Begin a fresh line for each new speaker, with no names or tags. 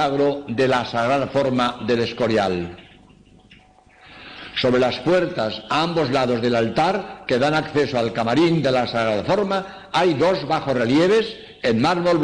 milagro de la Sagrada Forma del Escorial. Sobre las puertas a ambos lados del altar, que dan acceso al camarín de la Sagrada Forma, hay dos bajorrelieves en mármol